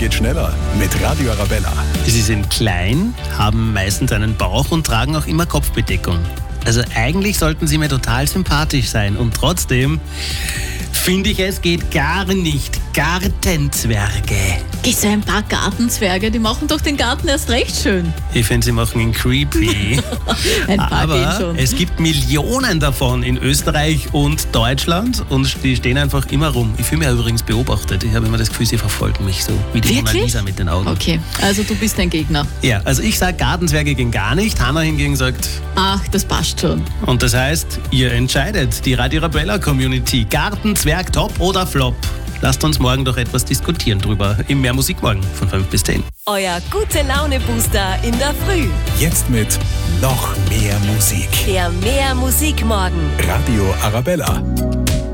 geht schneller mit Radio Arabella. Sie sind klein, haben meistens einen Bauch und tragen auch immer Kopfbedeckung. Also eigentlich sollten sie mir total sympathisch sein und trotzdem finde ich, es geht gar nicht. Gartenzwerge. So ein paar Gartenzwerge, die machen doch den Garten erst recht schön. Ich finde, sie machen ihn creepy. Ein paar gehen Aber schon. es gibt Millionen davon in Österreich und Deutschland und die stehen einfach immer rum. Ich fühle mich übrigens beobachtet. Ich habe immer das Gefühl, sie verfolgen mich so, wie die Mona Wirklich? Lisa mit den Augen. Okay, also du bist ein Gegner. Ja, also ich sage, Gartenzwerge gehen gar nicht. Hanna hingegen sagt, Ach, das passt schon. und das heißt, ihr entscheidet, die Radio Arabella Community. Gartenzwerg top oder flop? Lasst uns morgen doch etwas diskutieren drüber. Im Mehr Musik morgen von 5 bis 10. Euer Gute-Laune-Booster in der Früh. Jetzt mit noch mehr Musik. Der Mehr Musik morgen. Radio Arabella.